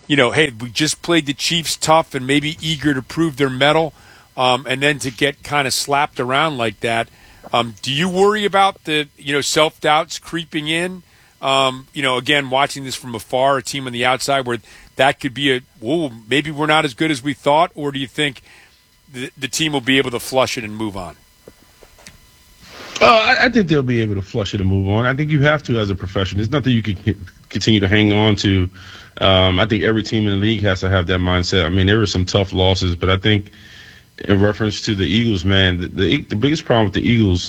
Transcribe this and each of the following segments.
hey, we just played the Chiefs tough and maybe eager to prove their mettle, and then to get kind of slapped around like that. Do you worry about the self-doubts creeping in? Again, watching this from afar, a team on the outside where that could be maybe we're not as good as we thought, or do you think the team will be able to flush it and move on? I think they'll be able to flush it and move on. I think you have to as a professional. It's nothing you can continue to hang on to. I think every team in the league has to have that mindset. I mean, there were some tough losses, but I think in reference to the Eagles, man, the biggest problem with the Eagles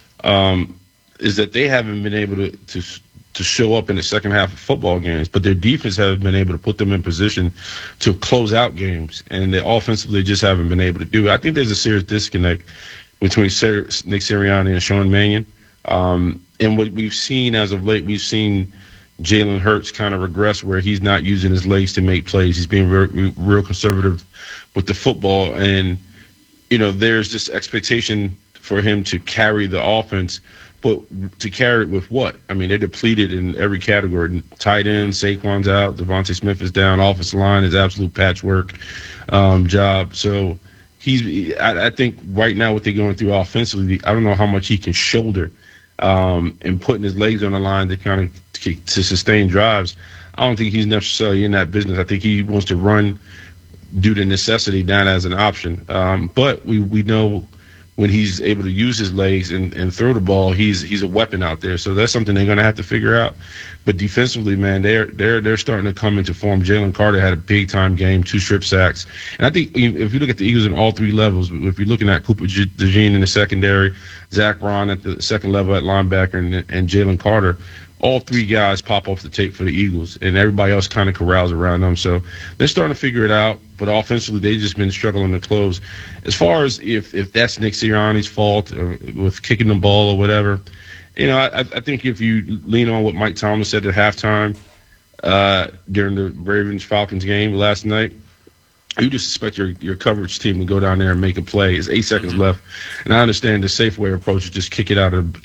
is that they haven't been able to show up in the second half of football games, but their defense has been able to put them in position to close out games, and they offensively just haven't been able to do it. I think there's a serious disconnect between Nick Sirianni and Sean Mannion. And what we've seen as of late, we've seen Jalen Hurts kind of regress where he's not using his legs to make plays. He's being real conservative with the football, and there's this expectation for him to carry the offense. But to carry it with what? I mean, they're depleted in every category. Tight end, Saquon's out. Devontae Smith is down. Offensive line is absolute patchwork job. So I think right now what they're going through offensively, I don't know how much he can shoulder and putting his legs on the line to kind of to sustain drives. I don't think he's necessarily in that business. I think he wants to run due to necessity, not as an option. But we know when he's able to use his legs and throw the ball, he's a weapon out there. So that's something they're going to have to figure out. But defensively, man, they're starting to come into form. Jalen Carter had a big time game, 2 strip sacks, and I think if you look at the Eagles in all 3 levels, if you're looking at Cooper DeJean in the secondary, Zach Ron at the second level at linebacker, and Jalen Carter, all 3 guys pop off the tape for the Eagles, and everybody else kind of corrals around them. So they're starting to figure it out, but offensively, they've just been struggling to close. As far as if that's Nick Sirianni's fault or with kicking the ball or whatever, I think if you lean on what Mike Tomlin said at halftime during the Ravens-Falcons game last night, you just expect your coverage team to go down there and make a play. It's 8 seconds left, and I understand the safe way approach is just kick it out of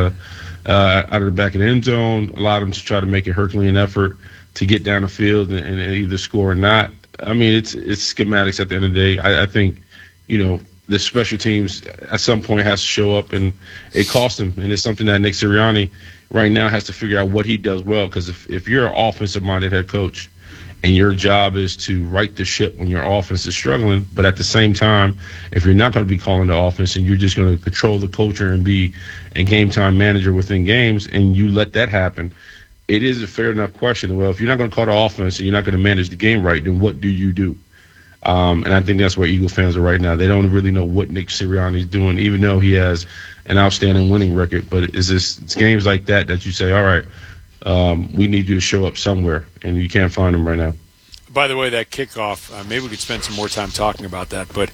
the back of the end zone, allow them to try to make a Herculean effort to get down the field and either score or not. I mean, it's schematics at the end of the day. I think, the special teams at some point has to show up, and it costs them. And it's something that Nick Sirianni right now has to figure out what he does well. Because if you're an offensive-minded head coach and your job is to right the ship when your offense is struggling, but at the same time, if you're not going to be calling the offense and you're just going to control the culture and be a game-time manager within games, and you let that happen, it is a fair enough question. Well, if you're not going to call the offense and you're not going to manage the game right, then what do you do? And I think that's where Eagle fans are right now. They don't really know what Nick Sirianni is doing, even though he has an outstanding winning record. But it's games like that you say, all right, we need you to show up somewhere, and you can't find them right now. By the way, that kickoff, maybe we could spend some more time talking about that. But,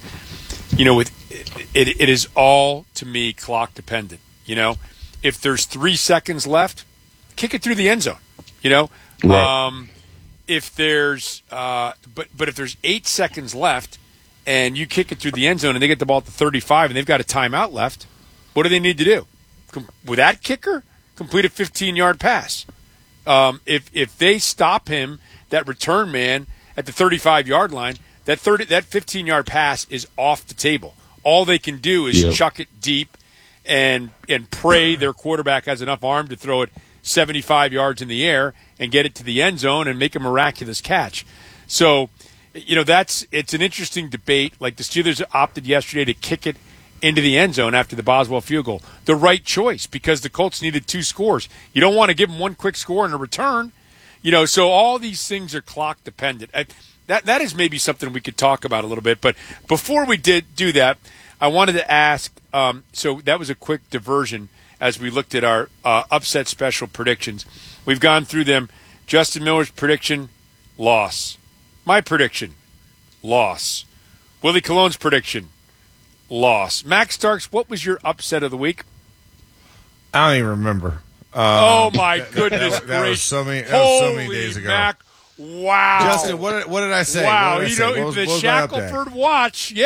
it is all, to me, clock dependent. If there's 3 seconds left, kick it through the end zone, Right. If there's but if there's 8 seconds left and you kick it through the end zone and they get the ball at the 35 and they've got a timeout left, what do they need to do? With that kicker, complete a 15-yard pass. If they stop him, that return man at the 35-yard line, that 15-yard pass is off the table. All they can do is chuck it deep and pray their quarterback has enough arm to throw it 75 yards in the air and get it to the end zone and make a miraculous catch. So, it's an interesting debate. Like the Steelers opted yesterday to kick it into the end zone after the Boswell field goal. The right choice, because the Colts needed 2 scores. You don't want to give them 1 quick score in a return. So all these things are clock dependent. That is maybe something we could talk about a little bit. But before we do that, I wanted to ask, so that was a quick diversion as we looked at our upset special predictions. We've gone through them. Justin Miller's prediction, loss. My prediction, loss. Willie Cologne's prediction, loss. Max Starks, what was your upset of the week? I don't even remember. Oh, my goodness gracious. That was so many days ago. Mac, wow. Justin, what did I say? Wow, what did I say? the Shackelford watch, yeah.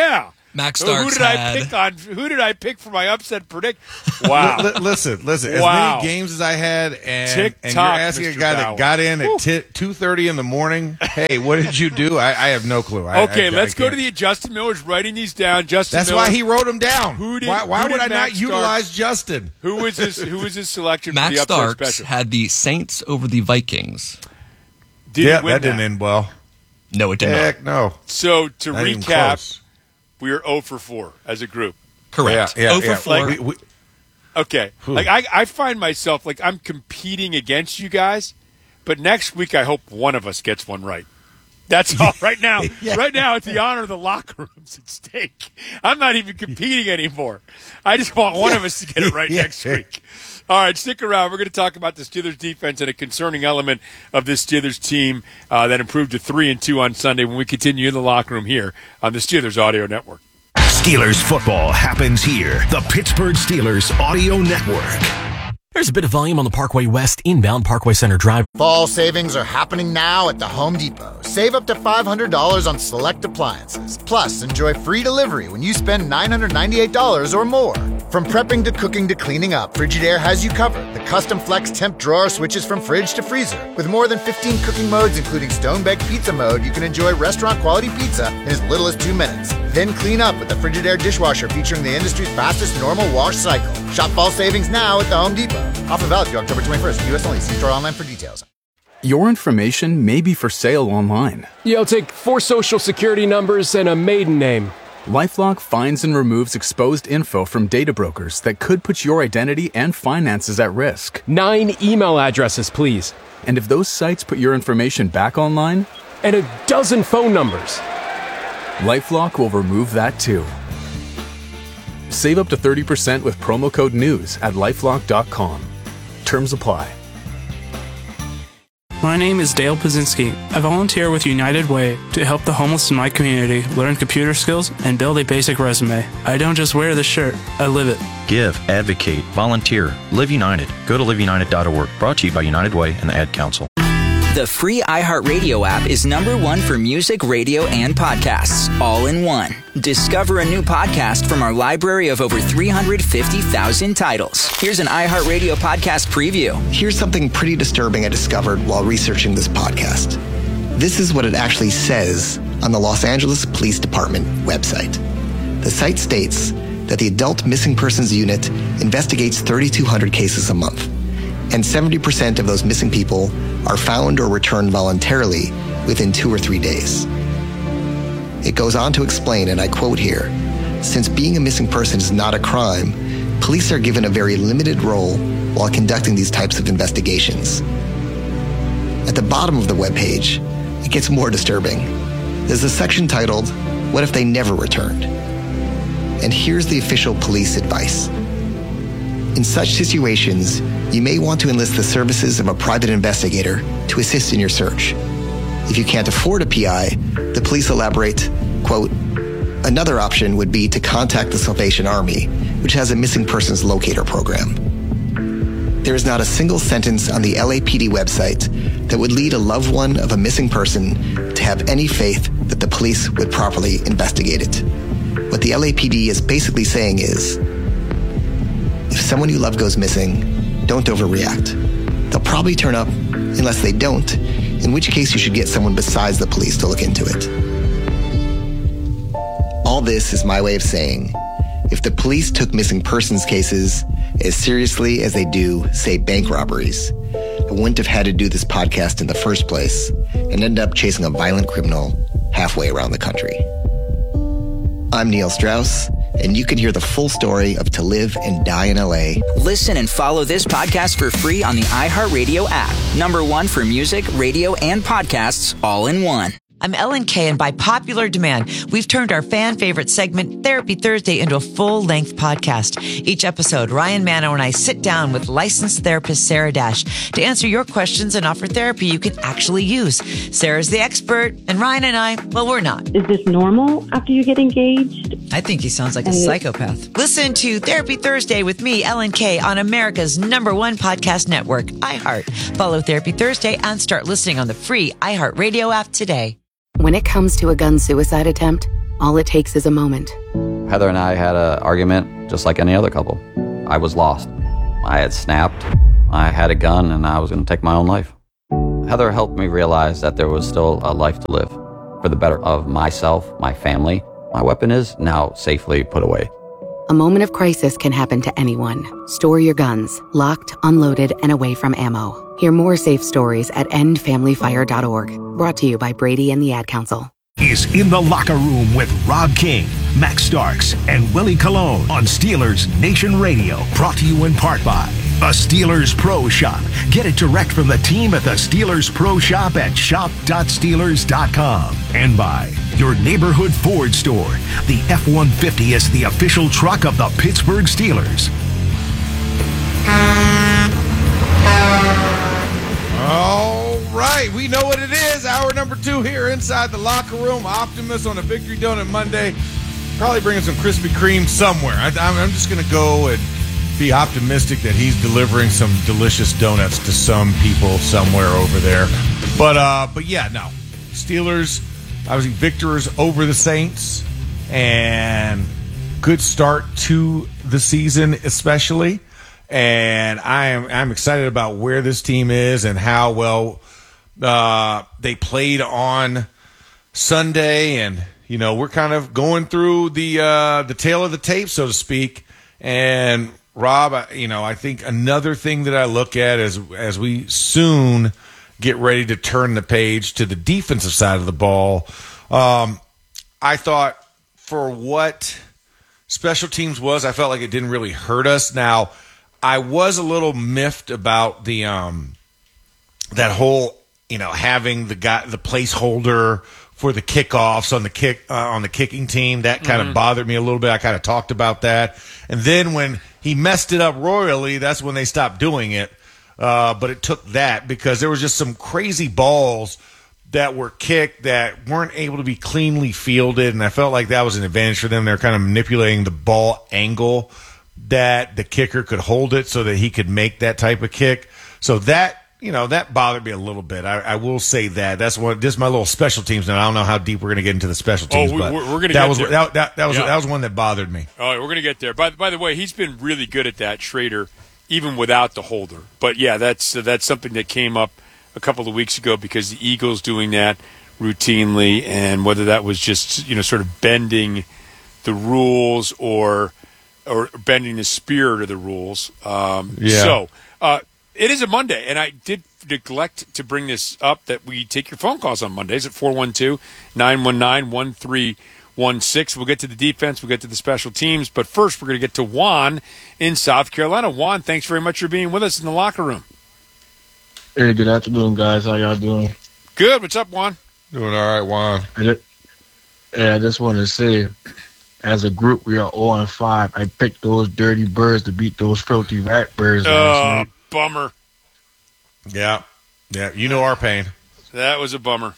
Max Starks Who did I pick for my upset predict? Wow. Listen. As many games as I had, and you're asking Mr. a guy that got in at 2:30 in the morning, hey, what did you do? I have no clue. Let's go to the Justin Miller's writing these down. That's why he wrote them down. Why would I not utilize Justin? Who was his selection Max for the upset Starks special? had the Saints over the Vikings. That didn't end well. No, it did not. Heck no. So to Not even recap, close. we are 0 for 4 as a group. Correct. 0 for 4. Okay. I find myself like I'm competing against you guys, but next week I hope one of us gets one right. That's all. Right now, it's the honor of the locker room's at stake. I'm not even competing anymore. I just want one of us to get it right next week. All right, stick around. We're going to talk about the Steelers defense and a concerning element of this Steelers team that improved to 3-2 on Sunday when we continue in the locker room here on the Steelers Audio Network. Steelers football happens here. The Pittsburgh Steelers Audio Network. There's a bit of volume on the Parkway West inbound Parkway Center Drive. Fall savings are happening now at the Home Depot. Save up to $500 on select appliances. Plus, enjoy free delivery when you spend $998 or more. From prepping to cooking to cleaning up, Frigidaire has you covered. The custom flex temp drawer switches from fridge to freezer. With more than 15 cooking modes, including stone-baked pizza mode, you can enjoy restaurant-quality pizza in as little as 2 minutes. Then clean up with the Frigidaire dishwasher featuring the industry's fastest normal wash cycle. Shop fall savings now at the Home Depot. Offer valid through October 21st. U.S. only. See store online for details. Your information may be for sale online. Yeah, I'll take 4 social security numbers and a maiden name. LifeLock finds and removes exposed info from data brokers that could put your identity and finances at risk. 9 email addresses, please. And if those sites put your information back online? And a dozen phone numbers. LifeLock will remove that too. Save up to 30% with promo code NEWS at LifeLock.com. Terms apply. My name is Dale Pazinski. I volunteer with United Way to help the homeless in my community learn computer skills and build a basic resume. I don't just wear the shirt, I live it. Give, advocate, volunteer, Live United. Go to liveunited.org. Brought to you by United Way and the Ad Council. The free iHeartRadio app is #1 for music, radio, and podcasts, all in one. Discover a new podcast from our library of over 350,000 titles. Here's an iHeartRadio podcast preview. Here's something pretty disturbing I discovered while researching this podcast. This is what it actually says on the Los Angeles Police Department website. The site states that the Adult Missing Persons Unit investigates 3,200 cases a month, and 70% of those missing people are found or returned voluntarily within 2 or 3 days. It goes on to explain, and I quote here, since being a missing person is not a crime, police are given a very limited role while conducting these types of investigations. At the bottom of the webpage, it gets more disturbing. There's a section titled, What If They Never Returned? And here's the official police advice. In such situations, you may want to enlist the services of a private investigator to assist in your search. If you can't afford a PI, the police elaborate, quote, another option would be to contact the Salvation Army, which has a missing persons locator program. There is not a single sentence on the LAPD website that would lead a loved one of a missing person to have any faith that the police would properly investigate it. What the LAPD is basically saying is, if someone you love goes missing, don't overreact. They'll probably turn up unless they don't, in which case you should get someone besides the police to look into it. All this is my way of saying, if the police took missing persons cases as seriously as they do, say, bank robberies, I wouldn't have had to do this podcast in the first place and end up chasing a violent criminal halfway around the country. I'm Neil Strauss, and you can hear the full story of To Live and Die in LA. Listen and follow this podcast for free on the iHeartRadio app. #1 for music, radio, and podcasts, all in one. I'm Ellen Kay, and by popular demand, we've turned our fan favorite segment, Therapy Thursday, into a full-length podcast. Each episode, Ryan Manno and I sit down with licensed therapist Sarah Dash to answer your questions and offer therapy you can actually use. Sarah's the expert, and Ryan and I, well, we're not. Is this normal after you get engaged? I think he sounds like a psychopath. Listen to Therapy Thursday with me, Ellen Kay, on America's #1 podcast network, iHeart. Follow Therapy Thursday and start listening on the free iHeartRadio app today. When it comes to a gun suicide attempt, All it takes is a moment. Heather and I had an argument just like any other couple. I was lost. I had snapped. I had a gun, and I was going to take my own life. Heather helped me realize that there was still a life to live for the better of myself, my family. My weapon is now safely put away. A moment of crisis can happen to anyone. Store your guns, locked, unloaded, and away from ammo. Hear more safe stories at endfamilyfire.org. Brought to you by Brady and the Ad Council. Is In the Locker Room with Rob King, Max Starks, and Willie Colon on Steelers Nation Radio. Brought to you in part by a Steelers Pro Shop. Get it direct from the team at the Steelers Pro Shop at shop.steelers.com. And by your neighborhood Ford store. The F-150 is the official truck of the Pittsburgh Steelers. All right, we know what it is. Hour number 2 here inside the locker room. Optimus on a Victory Donut Monday. Probably bringing some Krispy Kreme somewhere. I'm just going to go and be optimistic that he's delivering some delicious donuts to some people somewhere over there. But yeah, no. Steelers, obviously victors over the Saints, and good start to the season especially. And I'm excited about where this team is and how well they played on Sunday. And, you know, we're kind of going through the tail of the tape, so to speak. And Rob, I think another thing that I look at as we soon get ready to turn the page to the defensive side of the ball, I thought for what special teams was, I felt like it didn't really hurt us. Now, I was a little miffed about the that whole, having the placeholder for the kickoffs on the kicking team. That kind of bothered me a little bit. I kind of talked about that. And then when he messed it up royally, that's when they stopped doing it. But it took that because there was just some crazy balls that were kicked that weren't able to be cleanly fielded, and I felt like that was an advantage for them. They're kind of manipulating the ball angle that the kicker could hold it so that he could make that type of kick. So that, that bothered me a little bit. I will say that. That's just my little special teams now. I don't know how deep we're going to get into the special teams, but we're going to get there. That was one that bothered me. All right, we're going to get there. By the way, he's been really good at that, Schrader, even without the holder. But yeah, that's something that came up a couple of weeks ago because the Eagles doing that routinely, and whether that was just sort of bending the rules or bending the spirit of the rules. So it is a Monday, and I did neglect to bring this up that we take your phone calls on Mondays at 412-919-1316. We'll get to the defense, we'll get to the special teams, but first we're going to get to Juan in South Carolina. Juan, thanks very much for being with us in the locker room. Hey, good afternoon, guys. How y'all doing? Good. What's up, Juan? Doing all right, Juan. I just want to say, as a group, we are 0-5. I picked those dirty birds to beat those filthy rat birds last night. Bummer. Yeah. You know our pain. That was a bummer.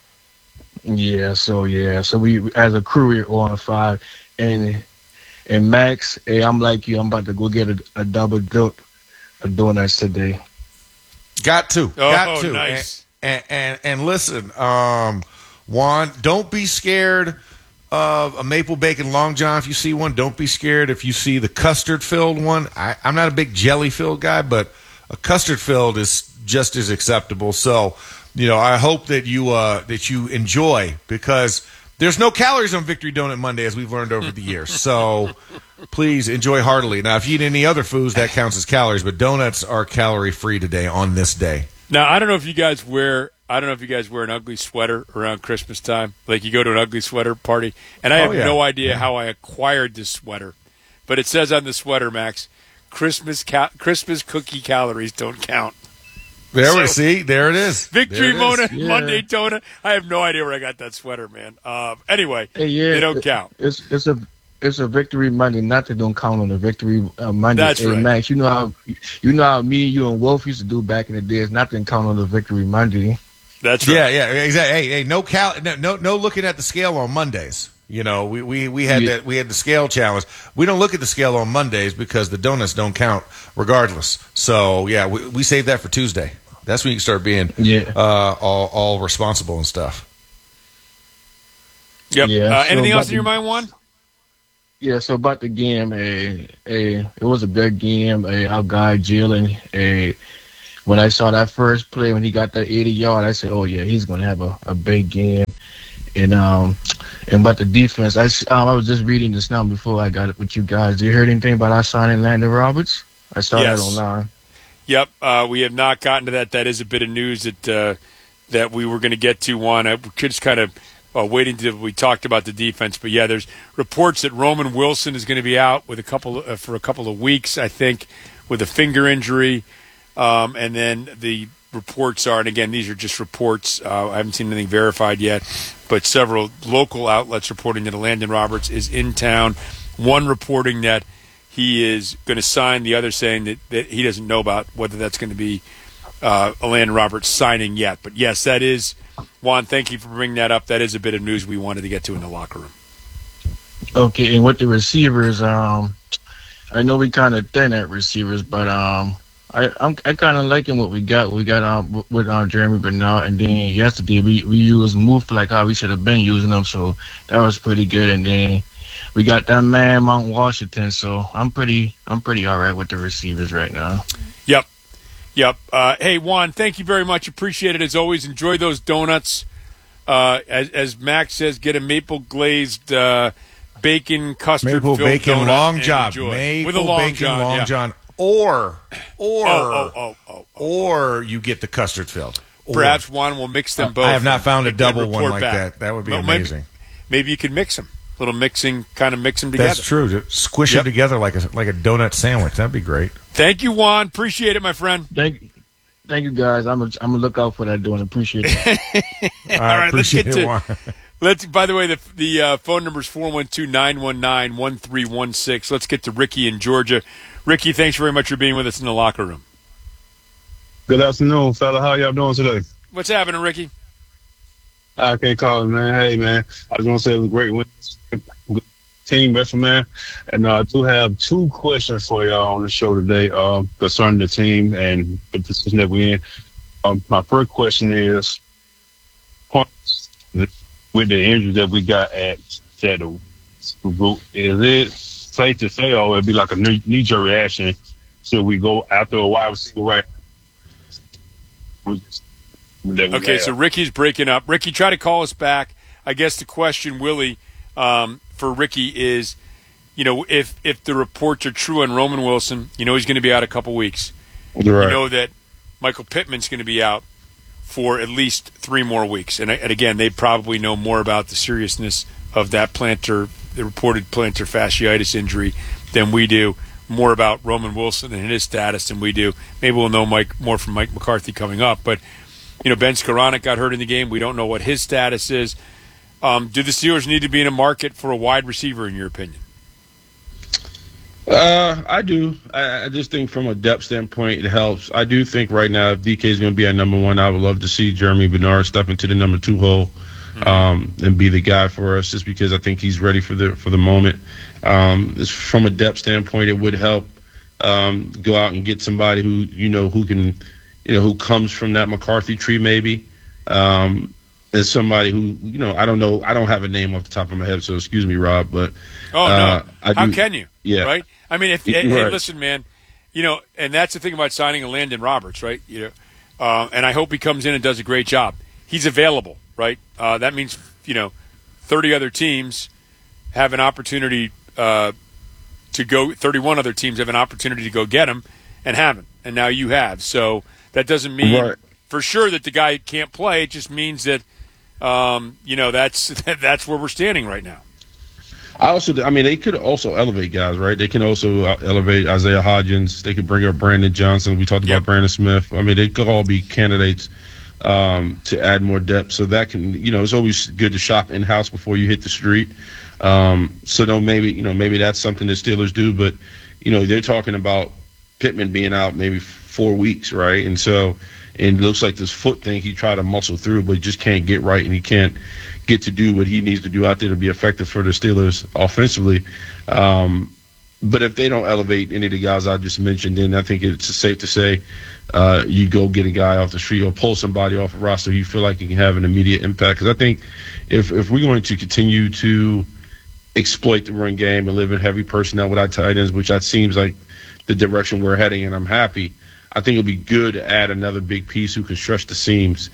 So we, as a crew, we're 0-5. And Max, hey, I'm like you. I'm about to go get a double dip of donuts today. Got to. Nice. And listen, Juan, don't be scared of a maple bacon long john. If you see one, don't be scared if you see the custard filled one. I'm not a big jelly filled guy, but a custard filled is just as acceptable. So, I hope that you enjoy, because there's no calories on Victory Donut Monday, as we've learned over the years. So please enjoy heartily. Now, if you eat any other foods, that counts as calories, but donuts are calorie free today on this day. Now, I don't know if you guys wear an ugly sweater around Christmas time. Like you go to an ugly sweater party, and I have no idea how I acquired this sweater, but it says on the sweater, Max, Christmas cookie calories don't count. There it is. Victory Monday donut. I have no idea where I got that sweater, man. Anyway, they don't count. It's a Victory Monday. Not that don't count on the Victory Monday. That's right. Max, you know how me, you, and Wolf used to do back in the day. It's not to count on the Victory Monday. That's right. Yeah, exactly. Hey, no looking at the scale on Mondays. We had the scale challenge. We don't look at the scale on Mondays because the donuts don't count regardless. So yeah, we save that for Tuesday. That's when you can start being all responsible and stuff. Yep. Yeah, anything else in your mind, Juan? Yeah, so about the game, it was a good game. Our guy Jalen, when I saw that first play when he got that 80-yard, I said, "Oh yeah, he's gonna have a big game." And about the defense, I was just reading this now before I got it with you guys. Did you hear anything about our signing Landon Roberts? I saw that online. Yep, we have not gotten to that. That is a bit of news that we were going to get to, Juan. I just kind of waiting until we talked about the defense. But yeah, there's reports that Roman Wilson is going to be out with for a couple of weeks, I think, with a finger injury. And then the reports are, and again, these are just reports. I haven't seen anything verified yet, but several local outlets reporting that Landon Roberts is in town. One reporting that he is going to sign, the other saying that he doesn't know about whether that's going to be a Landon Roberts signing yet. But yes, that is, Juan, thank you for bringing that up. That is a bit of news we wanted to get to in the locker room. Okay, and with the receivers, I know we kind of thin at receivers, but I kind of liking what we got. We got with Jeremy Bernard, and then yesterday we used Moof like how we should have been using them, so that was pretty good. And then we got that man Mount Washington, so I'm pretty all right with the receivers right now. Yep. Hey, Juan, thank you very much. Appreciate it as always. Enjoy those donuts. As Max says, get a maple glazed bacon custard. Maple filled bacon donut long john. With a long bacon john, long john. Or you get the custard filled. Perhaps Juan will mix them both. I have not found a double one like that. That would be amazing. Maybe you could mix them. A little mixing, kind of mix them together. That's true. Just squish them together like a donut sandwich. That'd be great. Thank you, Juan. Appreciate it, my friend. Thank you, guys. I'm gonna look out for that donut. Appreciate it. All right, let's get to. By the way, the phone number is 412-919-1316. Let's get to Ricky in Georgia. Ricky, thanks very much for being with us in the locker room. Good afternoon, fella. How y'all doing today? What's happening, Ricky? I can't call it, man. Hey, man. I was going to say it was a great win. Good team, best man. And I do have two questions for y'all on the show today concerning the team and the position that we're in. My first question is, with the injuries that we got at Shadow Group, is it safe to say, or it'd be like a knee-jerk reaction, should we go after a wide receiver right? Okay, so Ricky's breaking up. Ricky, try to call us back. I guess the question, Willie, for Ricky is, if the reports are true on Roman Wilson, he's going to be out a couple weeks. Right. You know that Michael Pittman's going to be out for at least 3 more weeks. And again, they probably know more about the seriousness of that the reported plantar fasciitis injury than we do, more about Roman Wilson and his status than we do. Maybe we'll know more from Mike McCarthy coming up. But, Ben Skoranek got hurt in the game. We don't know what his status is. Do the Steelers need to be in a market for a wide receiver, in your opinion? I do. I just think from a depth standpoint, it helps. I do think right now, if DK is going to be at number 1, I would love to see Jeremy Bernard step into the number 2 hole and be the guy for us, just because I think he's ready for the moment. From a depth standpoint, it would help go out and get somebody who who comes from that McCarthy tree, maybe. As somebody who, I don't know. I don't have a name off the top of my head, so excuse me, Rob. But no, how can you? Yeah, right. I mean, hey, listen, man. And that's the thing about signing a Landon Roberts, right? And I hope he comes in and does a great job. He's available, right? That means 30 other teams have an opportunity to go. 31 other teams have an opportunity to go get him and haven't, and now you have. So that doesn't mean for sure that the guy can't play. It just means that that's where we're standing right now. They could also elevate guys, right? They can also elevate Isaiah Hodgins. They could bring up Brandon Johnson. We talked about Brandon Smith. They could all be candidates to add more depth. So that can, it's always good to shop in-house before you hit the street. So maybe that's something that Steelers do. But, they're talking about Pittman being out maybe 4 weeks, right? And so it looks like this foot thing he tried to muscle through, but he just can't get right, and he can't get to do what he needs to do out there to be effective for the Steelers offensively. But if they don't elevate any of the guys I just mentioned, then I think it's safe to say you go get a guy off the street or pull somebody off a roster you feel like you can have an immediate impact. Because I think if we're going to continue to exploit the run game and live in heavy personnel with our tight ends, which that seems like the direction we're heading, and I'm happy, I think it'll be good to add another big piece who can stretch the seams,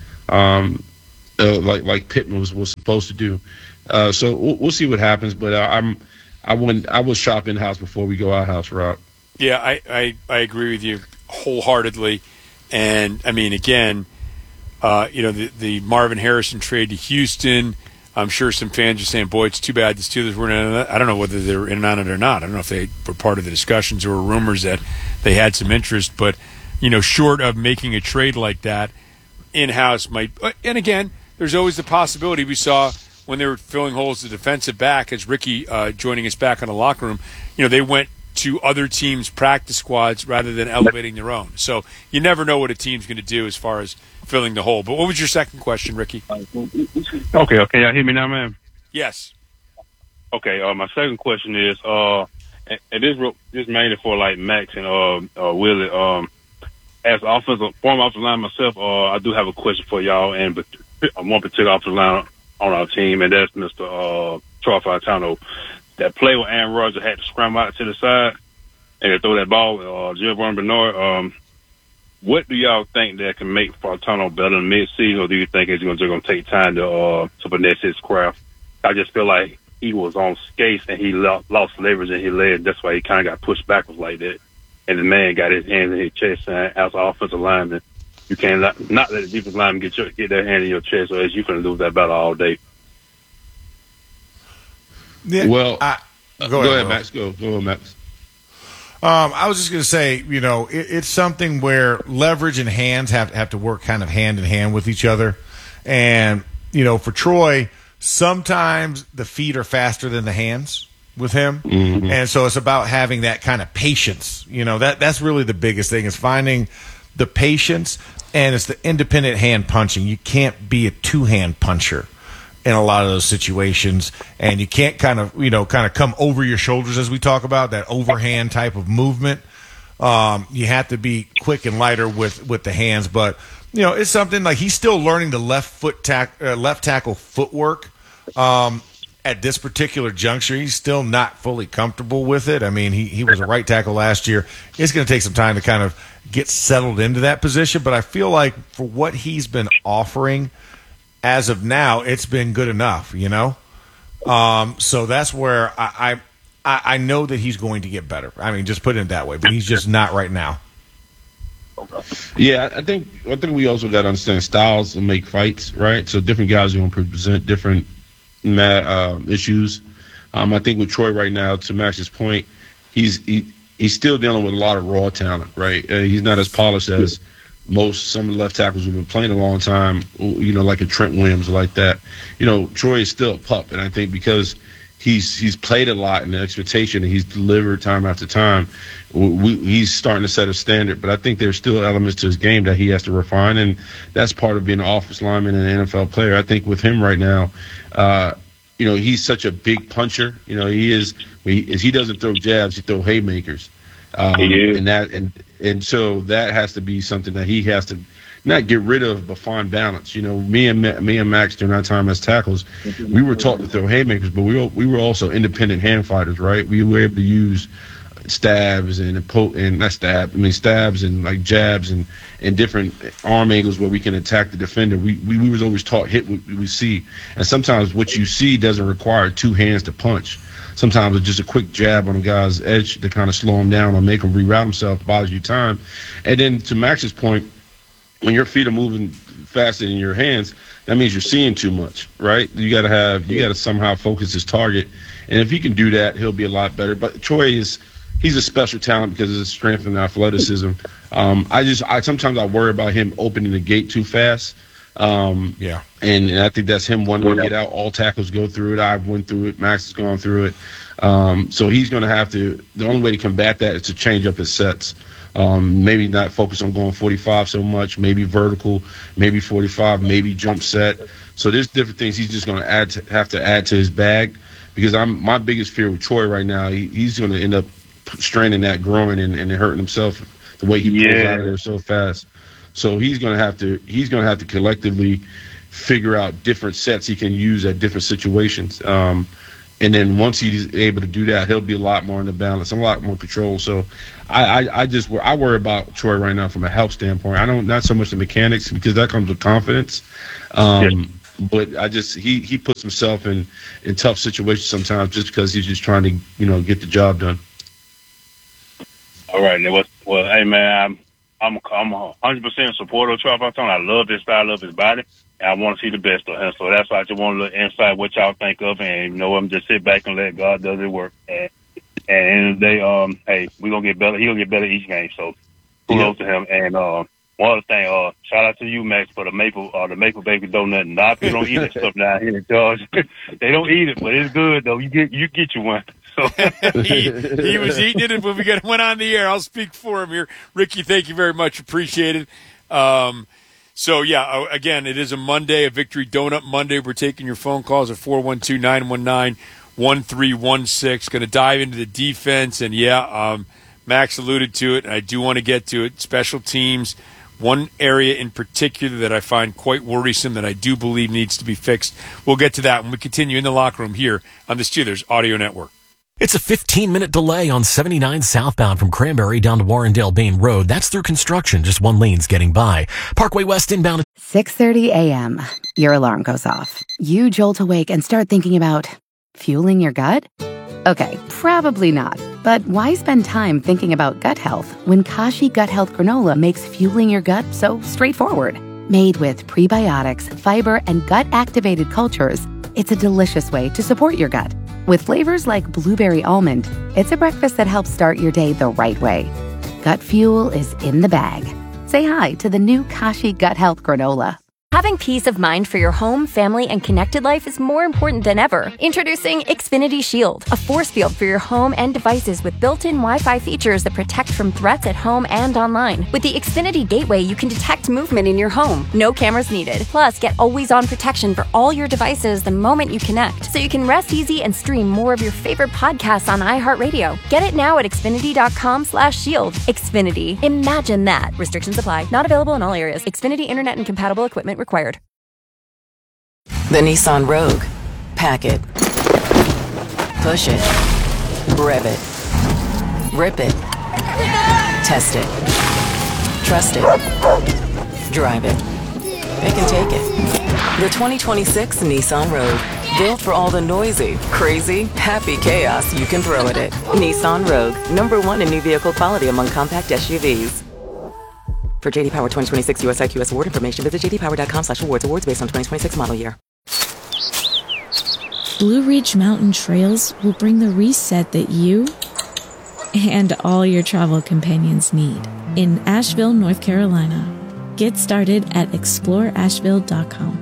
like Pittman was supposed to do. So we'll see what happens, but I will shop in-house before we go out-house, Rob. Yeah, I agree with you wholeheartedly. And, I mean, again, the Marvin Harrison trade to Houston, I'm sure some fans are saying, boy, it's too bad the Steelers weren't in on it. I don't know whether they were in on it or not. I don't know if they were part of the discussions or rumors that they had some interest. But, short of making a trade like that, in-house might – and, again, there's always the possibility we saw – when they were filling holes at defensive back, as Ricky joining us back in the locker room, they went to other teams' practice squads rather than elevating their own. So you never know what a team's going to do as far as filling the hole. But what was your second question, Ricky? Okay, y'all hear me now, man? Yes. Okay, my second question is, and this mainly for like Max and Willie. As former offensive line myself, I do have a question for y'all, and one particular offensive line on our team, and that's Mr. Troy Fautano. That play with Aaron Rodgers had to scramble out to the side and to throw that ball with Giovanni Bernard. What do y'all think that can make Fautano better than mid-season, or do you think it's just going to take time to finesse his craft? I just feel like he was on skates and he lost leverage in his leg. That's why he kind of got pushed backwards like that. And the man got his hands in his chest, and as an offensive lineman, you can't not let the defensive lineman get that hand in your chest, or else you're going to lose that battle all day. Yeah, well, go ahead, Max. Go ahead, Max. I was just going to say, it's something where leverage and hands have to work kind of hand in hand with each other. And, for Troy, sometimes the feet are faster than the hands with him. Mm-hmm. And so it's about having that kind of patience. That's really the biggest thing, is finding the patience, and it's the independent hand punching. You can't be a two-hand puncher in a lot of those situations, and you can't kind of come over your shoulders, as we talk about, that overhand type of movement. You have to be quick and lighter with the hands, but it's something like he's still learning the left tackle footwork. At this particular juncture, he's still not fully comfortable with it. I mean, he was a right tackle last year. It's going to take some time to kind of get settled into that position, but I feel like for what he's been offering as of now, it's been good enough, So that's where I know that he's going to get better. I mean, just put it that way, but he's just not right now. Yeah, I think we also got to understand styles and make fights, right? So different guys are going to present different issues. I think with Troy right now, to Max's point, he's still dealing with a lot of raw talent, right? He's not as polished as some of the left tackles who've been playing a long time, like a Trent Williams, like that. Troy is still a pup, and I think because he's played a lot in the expectation and he's delivered time after time, he's starting to set a standard. But I think there's still elements to his game that he has to refine, and that's part of being an offensive lineman and an NFL player. I think with him right now, he's such a big puncher. He doesn't throw jabs, he throws haymakers. And so that has to be something that he has to not get rid of, but find balance. Me and Max during our time as tackles, we were taught to throw haymakers, but we were also independent hand fighters, right? We were able to use stabs and stabs and like jabs and different arm angles where we can attack the defender. We was always taught hit what we see, and sometimes what you see doesn't require two hands to punch. Sometimes it's just a quick jab on a guy's edge to kind of slow him down or make him reroute himself, buys you time. And then to Max's point, when your feet are moving faster than your hands, that means you're seeing too much, right? You got to somehow focus his target, and if he can do that, he'll be a lot better. But Troy he's a special talent because of his strength and athleticism. I sometimes I worry about him opening the gate too fast. And I think that's him wanting to get out. All tackles go through it. I've went through it. Max has gone through it. So he's going to have to. The only way to combat that is to change up his sets. Maybe not focus on going 45 so much. Maybe vertical. Maybe 45. Maybe jump set. So there's different things he's just going to have to add to his bag. Because my biggest fear with Troy right now, he's going to end up straining that groin and hurting himself the way he pulls out of there so fast. So he's gonna have to collectively figure out different sets he can use at different situations. And then once he's able to do that, he'll be a lot more in the balance, a lot more control. So I worry about Troy right now from a health standpoint. Not so much the mechanics, because that comes with confidence. But he puts himself in tough situations sometimes just because he's just trying to, get the job done. All right. Well, hey man, I'm 100% supporter of Troy Fautone. I love his style, love his body. I want to see the best of him, so that's why I just want a little insight what y'all think of, and I'm just sit back and let God do the work. And at the end of the day, hey, we gonna get better. He gonna get better each game. So kudos to him. And one other thing, shout out to you, Max, for the maple baby donut. A lot of people don't eat that stuff down here in Georgia. They don't eat it, but it's good though. You get you one. So he was eating it when we went on the air. I'll speak for him here, Ricky. Thank you very much. Appreciate it. So, again, it is a Monday, a Victory Donut Monday. We're taking your phone calls at 412-919-1316. Going to dive into the defense. And, Max alluded to it, and I do want to get to it. Special teams, one area in particular that I find quite worrisome that I do believe needs to be fixed. We'll get to that when we continue in the locker room here on the Steelers Audio Network. It's a 15-minute delay on 79 southbound from Cranberry down to Warrendale Bain Road. That's through construction. Just one lane's getting by. Parkway West inbound. 6:30 a.m. Your alarm goes off. You jolt awake and start thinking about fueling your gut? Okay, probably not. But why spend time thinking about gut health when Kashi Gut Health Granola makes fueling your gut so straightforward? Made with prebiotics, fiber, and gut-activated cultures, it's a delicious way to support your gut. With flavors like blueberry almond, it's a breakfast that helps start your day the right way. Gut fuel is in the bag. Say hi to the new Kashi Gut Health Granola. Having peace of mind for your home, family, and connected life is more important than ever. Introducing Xfinity Shield, a force field for your home and devices with built-in Wi-Fi features that protect from threats at home and online. With the Xfinity Gateway, you can detect movement in your home. No cameras needed. Plus, get always-on protection for all your devices the moment you connect, so you can rest easy and stream more of your favorite podcasts on iHeartRadio. Get it now at Xfinity.com/shield. Xfinity. Imagine that. Restrictions apply. Not available in all areas. Xfinity Internet and compatible equipment required. The Nissan Rogue. Pack it. Push it. Rev it. Rip it. Test it. Trust it. Drive it. Pick and take it. The 2026 Nissan Rogue. Built for all the noisy, crazy, happy chaos you can throw at it. Nissan Rogue. #1 in new vehicle quality among compact SUVs. For J.D. Power 2026 US IQS award information, visit jdpower.com/awards. Awards based on 2026 model year. Blue Ridge Mountain Trails will bring the reset that you and all your travel companions need in Asheville, North Carolina. Get started at exploreasheville.com.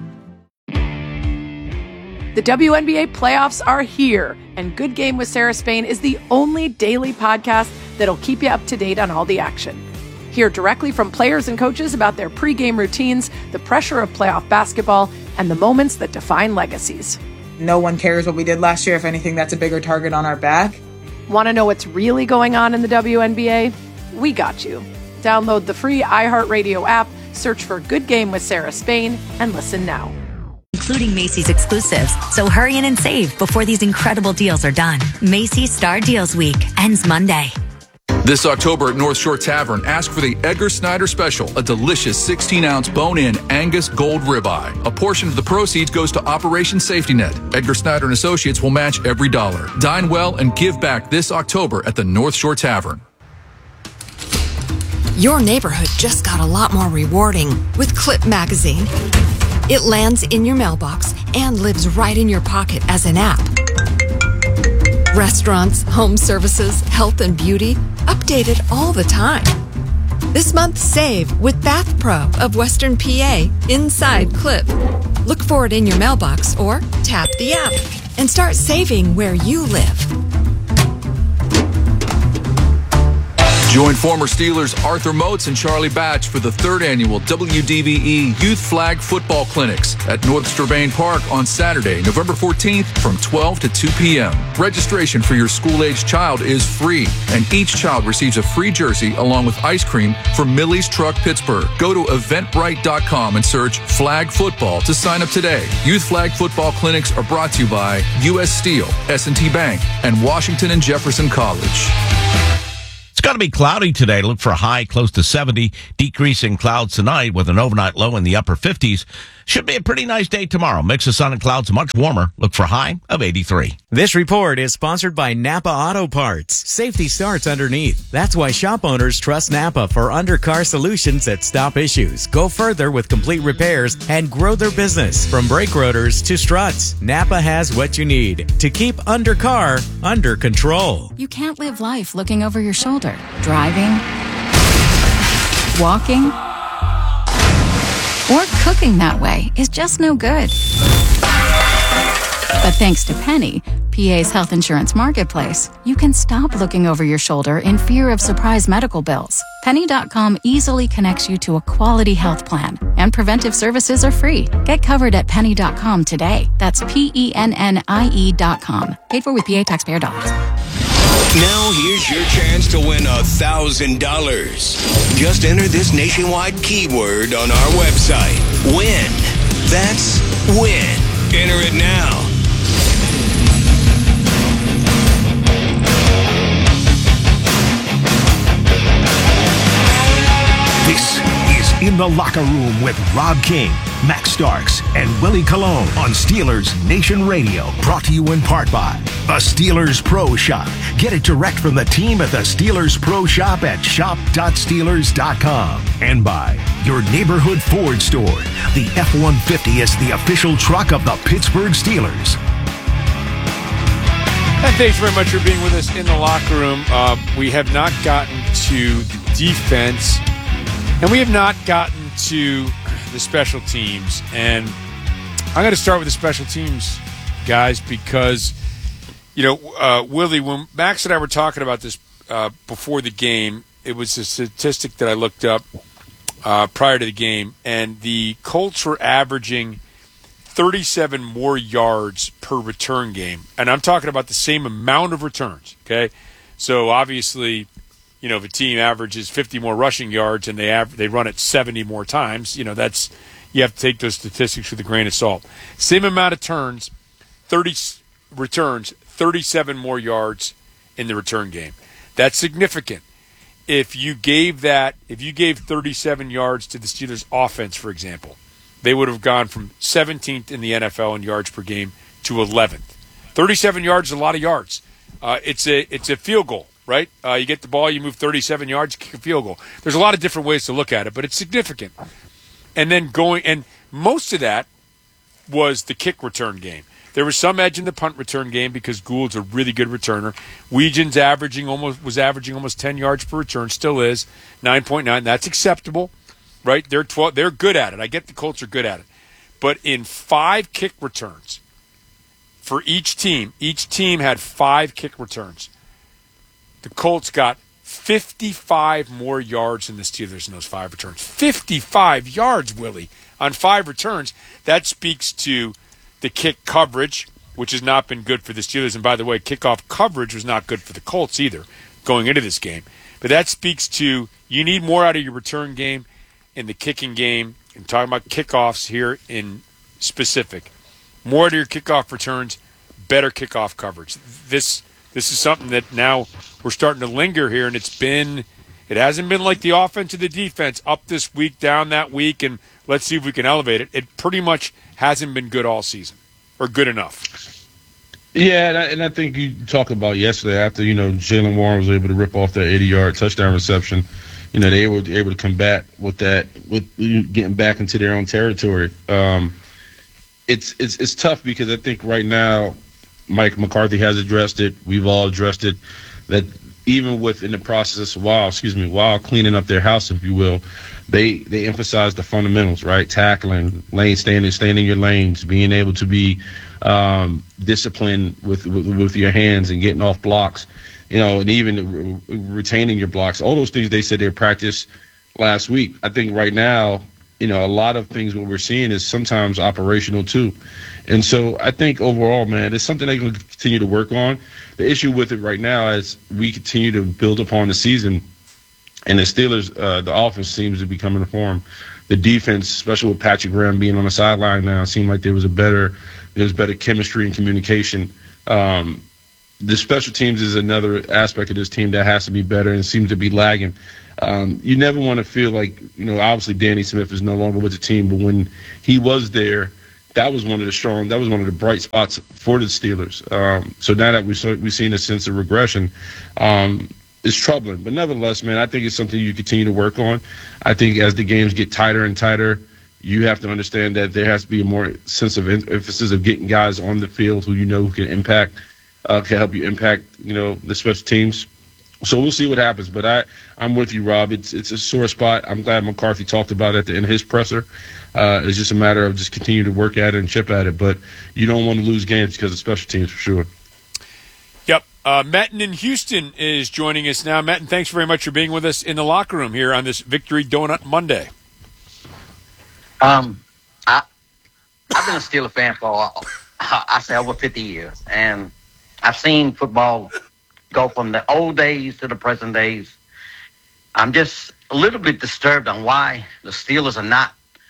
The WNBA playoffs are here, and Good Game with Sarah Spain is the only daily podcast that'll keep you up to date on all the action. Hear directly from players and coaches about their pregame routines, the pressure of playoff basketball, and the moments that define legacies. No one cares what we did last year. If anything, that's a bigger target on our back. Want to know what's really going on in the WNBA? We got you. Download the free iHeartRadio app, search for Good Game with Sarah Spain, and listen now. Including Macy's exclusives. So hurry in and save before these incredible deals are done. Macy's Star Deals Week ends Monday. This October at North Shore Tavern, ask for the Edgar Snyder Special, a delicious 16-ounce bone-in Angus gold ribeye. A portion of the proceeds goes to Operation Safety Net. Edgar Snyder and Associates will match every dollar. Dine well and give back this October at the North Shore Tavern. Your neighborhood just got a lot more rewarding with Clip Magazine. It lands in your mailbox and lives right in your pocket as an app. Restaurants, home services, health and beauty, updated all the time. This month, save with Bath Pro of Western PA inside Clip. Look for it in your mailbox or tap the app and start saving where you live. Join former Steelers Arthur Moats and Charlie Batch for the 3rd annual WDVE Youth Flag Football Clinics at North Strabane Park on Saturday, November 14th from 12 to 2 p.m. Registration for your school-age child is free, and each child receives a free jersey along with ice cream from Millie's Truck Pittsburgh. Go to eventbrite.com and search Flag Football to sign up today. Youth Flag Football Clinics are brought to you by U.S. Steel, S&T Bank, and Washington and Jefferson College. It's going to be cloudy today. Look for a high close to 70, decreasing clouds tonight with an overnight low in the upper 50s. Should be a pretty nice day tomorrow. Mix of sun and clouds, much warmer. Look for a high of 83. This report is sponsored by Napa Auto Parts. Safety starts underneath. That's why shop owners trust Napa for undercar solutions that stop issues, go further with complete repairs, and grow their business. From brake rotors to struts, Napa has what you need to keep undercar under control. You can't live life looking over your shoulder. Driving, walking, or cooking that way is just no good. But thanks to Penny, PA's health insurance marketplace, you can stop looking over your shoulder in fear of surprise medical bills. Penny.com easily connects you to a quality health plan, and preventive services are free. Get covered at Penny.com today. That's PENNIE.com. Paid for with PA taxpayer dollars. Now here's your chance to win $1,000. Just enter this nationwide keyword on our website. Win. That's win. Enter it now. This is In the Locker Room with Rob King, Max Starks, and Willie Colon on Steelers Nation Radio. Brought to you in part by the Steelers Pro Shop. Get it direct from the team at the Steelers Pro Shop at shop.steelers.com. And by your neighborhood Ford store. The F-150 is the official truck of the Pittsburgh Steelers. And thanks very much for being with us in the locker room. We have not gotten to the defense, and we have not gotten to the special teams. And I'm going to start with the special teams, guys, because, Willie, when Max and I were talking about this before the game, it was a statistic that I looked up prior to the game, and the Colts were averaging 37 more yards per return game. And I'm talking about the same amount of returns, okay? So obviously, if a team averages 50 more rushing yards and they run it 70 more times, that's you have to take those statistics with a grain of salt. Same amount of turns, 30 returns, 37 more yards in the return game. That's significant. If you gave 37 yards to the Steelers offense, for example, they would have gone from 17th in the NFL in yards per game to 11th. 37 yards is a lot of yards. It's a field goal, right? You get the ball, you move 37 yards, kick a field goal. There's a lot of different ways to look at it, but it's significant. And then and most of that was the kick return game. There was some edge in the punt return game because Gould's a really good returner. Weejan's was averaging almost 10 yards per return, still is 9.9. That's acceptable, right? They're good at it. I get the Colts are good at it, but in 5 kick returns for each team had 5 kick returns. The Colts got 55 more yards than the Steelers in those 5 returns. 55 yards, Willie, on 5 returns. That speaks to the kick coverage, which has not been good for the Steelers. And by the way, kickoff coverage was not good for the Colts either going into this game. But that speaks to you need more out of your return game in the kicking game. I'm talking about kickoffs here in specific. More to your kickoff returns, better kickoff coverage. This is something that now we're starting to linger here, and it hasn't been like the offense or the defense up this week, down that week, and let's see if we can elevate it. It pretty much hasn't been good all season, or good enough. Yeah, and I think you talked about yesterday after, Jaylen Warren was able to rip off that 80-yard touchdown reception. They were able to combat with that, with getting back into their own territory. It's tough because I think right now Mike McCarthy has addressed it. We've all addressed it. That even within the process, while cleaning up their house, if you will, they emphasize the fundamentals, right? Tackling, staying in your lanes, being able to be disciplined with your hands and getting off blocks. and even retaining your blocks. All those things they said they practiced last week. I think right now, a lot of things what we're seeing is sometimes operational too. And so I think overall, man, it's something they can continue to work on. The issue with it right now is we continue to build upon the season, and the Steelers, the offense seems to be coming to form. The defense, especially with Patrick Graham being on the sideline now, seemed like there was better chemistry and communication. The special teams is another aspect of this team that has to be better and seems to be lagging. You never want to feel like, obviously Danny Smith is no longer with the team, but when he was there, that was one of the bright spots for the Steelers. So now that we've seen a sense of regression, it's troubling. But nevertheless, man, I think it's something you continue to work on. I think as the games get tighter and tighter, you have to understand that there has to be a more sense of emphasis of getting guys on the field who can impact, can help you impact, the special teams. So we'll see what happens. But I'm with you, Rob. It's a sore spot. I'm glad McCarthy talked about it at the end of his presser. It's just a matter of just continue to work at it and chip at it. But you don't want to lose games because of special teams for sure. Yep. Metin in Houston is joining us now. Metin, thanks very much for being with us in the locker room here on this Victory Donut Monday. I've been a Steeler fan for, I say, over 50 years. And I've seen football go from the old days to the present days. I'm just a little bit disturbed on why the Steelers are not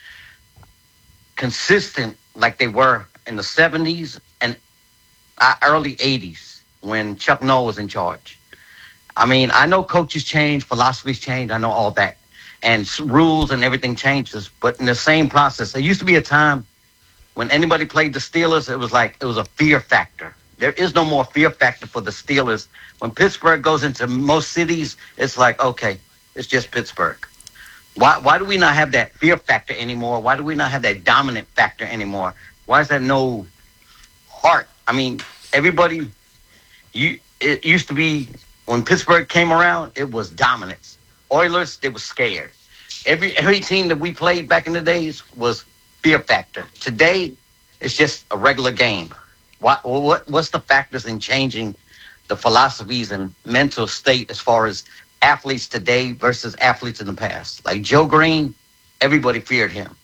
consistent like they were in the 70s and early 80s when Chuck Noll was in charge. I mean, I know coaches change, philosophies change, I know all that. And rules and everything changes. But in the same process, there used to be a time when anybody played the Steelers, it was a fear factor. There is no more fear factor for the Steelers. When Pittsburgh goes into most cities, it's like, okay, it's just Pittsburgh. Why do we not have that fear factor anymore? Why do we not have that dominant factor anymore? Why is there no heart? I mean, everybody, it used to be when Pittsburgh came around, it was dominance. Oilers, they were scared. Every team that we played back in the days was fear factor. Today, it's just a regular game. What's the factors in changing the philosophies and mental state as far as athletes today versus athletes in the past? Like Joe Green, everybody feared him.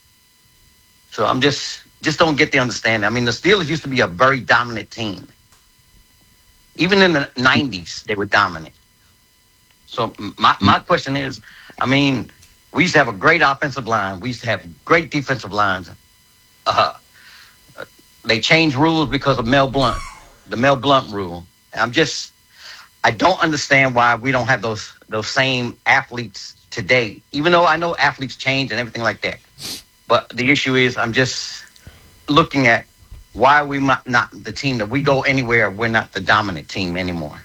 So I'm just don't get the understanding. I mean, the Steelers used to be a very dominant team. Even in the 90s, they were dominant. So my question is, I mean, we used to have a great offensive line. We used to have great defensive lines. They changed rules because of Mel Blount, the Mel Blount rule. I don't understand why we don't have those same athletes today, even though I know athletes change and everything like that. But the issue is I'm just looking at why are we not the team that we go anywhere, we're not the dominant team anymore.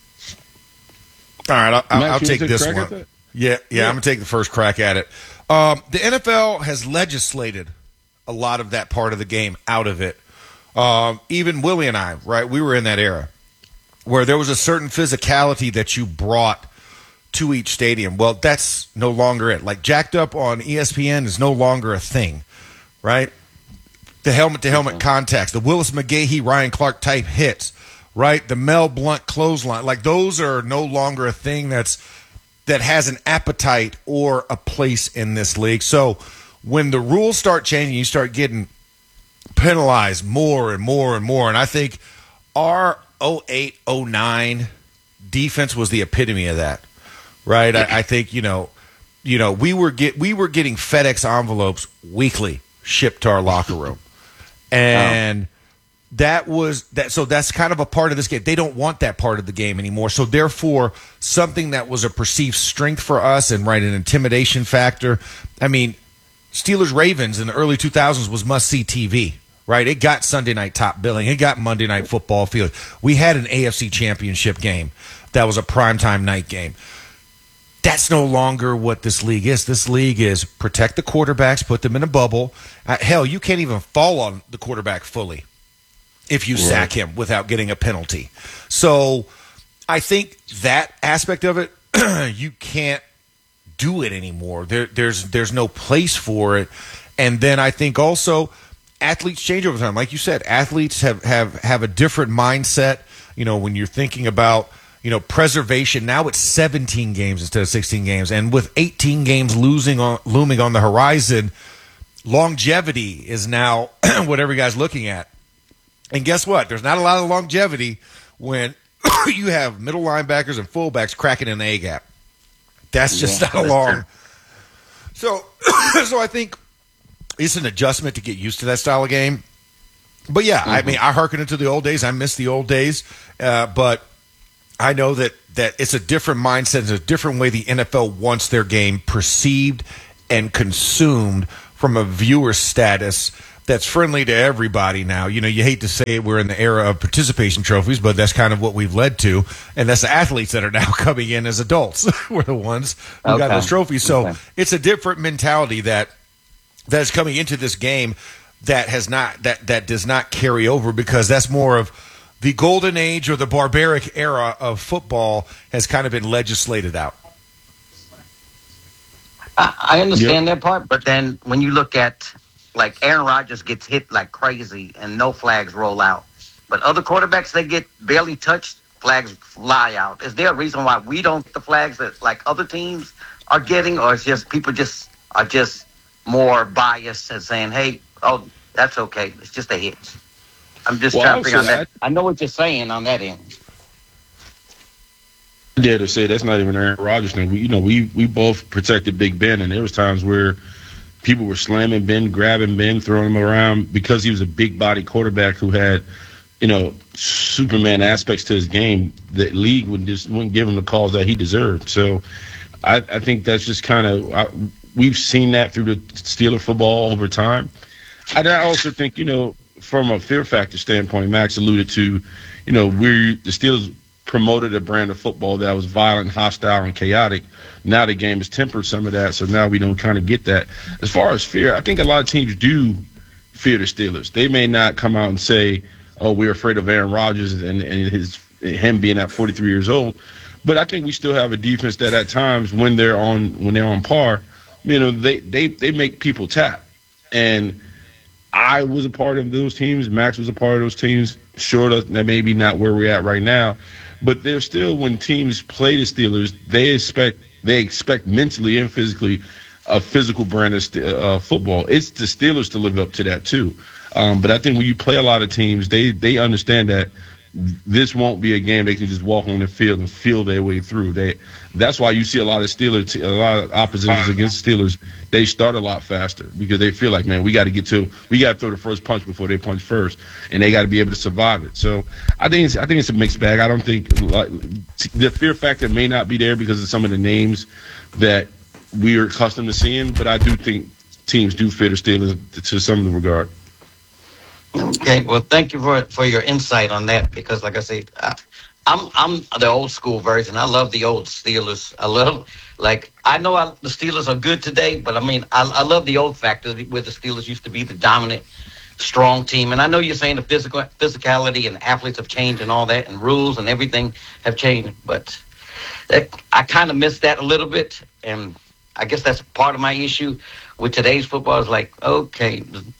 All right, I'll take this one. Yeah, I'm going to take the first crack at it. The NFL has legislated a lot of that part of the game out of it. Even Willie and I, right, we were in that era where there was a certain physicality that you brought to each stadium. Well, that's no longer it. Like jacked up on ESPN is no longer a thing, right? The helmet-to-helmet contacts, the Willis McGahee, Ryan Clark type hits, right? The Mel Blount clothesline, like those are no longer a thing that has an appetite or a place in this league. So when the rules start changing, you start getting penalized more and more and more. And I think our 08-09 defense was the epitome of that, right? I think we were getting FedEx envelopes weekly shipped to our locker room, and so that's kind of a part of this game. They don't want that part of the game anymore. So therefore, something that was a perceived strength for us and an intimidation factor. I mean, Steelers-Ravens in the early 2000s was must-see TV, right? It got Sunday night top billing. It got Monday night football field. We had an AFC championship game that was a primetime night game. That's no longer what this league is. This league is protect the quarterbacks, put them in a bubble. Hell, you can't even fall on the quarterback fully if you sack him without getting a penalty. So I think that aspect of it, you can't do it anymore. There's no place for it. And then I think also athletes change over time. Like you said, athletes have a different mindset. When you're thinking about, preservation. Now it's 17 games instead of 16 games. And with 18 games looming on the horizon, longevity is now what every guy's looking at. And guess what? There's not a lot of longevity when you have middle linebackers and fullbacks cracking in the A-gap. That's just not a long. So I think it's an adjustment to get used to that style of game. But yeah, I mean, I hearken into the old days. I miss the old days. But I know that it's a different mindset. It's a different way the NFL wants their game perceived and consumed from a viewer status that's friendly to everybody now. You hate to say it, we're in the era of participation trophies, but that's kind of what we've led to. And that's the athletes that are now coming in as adults. We're the ones who got those trophies. So it's a different mentality that is coming into this game that does not carry over, because that's more of the golden age or the barbaric era of football has kind of been legislated out. I understand that part, but then when you look at, like, Aaron Rodgers gets hit like crazy and no flags roll out. But other quarterbacks, they get barely touched, flags fly out. Is there a reason why we don't get the flags that, like, other teams are getting, or it's just people are just more biased and saying, hey, oh, that's okay, it's just a hit? I'm just trying to figure out that. I know what you're saying on that end. I dare to say that's not even Aaron Rodgers thing. We both protected Big Ben, and there was times where people were slamming Ben, grabbing Ben, throwing him around because he was a big body quarterback who had, Superman aspects to his game. The league wouldn't give him the calls that he deserved. So I think that's just kind of we've seen that through the Steeler football over time. I also think, from a fear factor standpoint, Max alluded to, the Steelers promoted a brand of football that was violent, hostile, and chaotic. Now the game has tempered some of that, so now we don't kind of get that. As far as fear, I think a lot of teams do fear the Steelers. They may not come out and say, oh, we're afraid of Aaron Rodgers and him being at 43 years old, but I think we still have a defense that at times when they're on par, they make people tap. And I was a part of those teams. Max was a part of those teams. Sure, that maybe not where we're at right now, but they're still, when teams play the Steelers, they expect mentally and physically a physical brand of football. It's the Steelers to live up to that too. But I think when you play a lot of teams, they understand that this won't be a game they can just walk on the field and feel their way through. That's why you see a lot of oppositions against Steelers. They start a lot faster because they feel like, man, we got to throw the first punch before they punch first, and they got to be able to survive it. So I think it's a mixed bag. I don't think the fear factor may not be there because of some of the names that we are accustomed to seeing, but I do think teams do fear the Steelers to some regard. Okay, well, thank you for your insight on that, because, like I say, I'm the old school version. I love the old Steelers. I know the Steelers are good today, but I love the old factor where the Steelers used to be the dominant, strong team. And I know you're saying the physicality and athletes have changed and all that, and rules and everything have changed, but I kind of miss that a little bit, and I guess that's part of my issue with today's football. Is like, okay,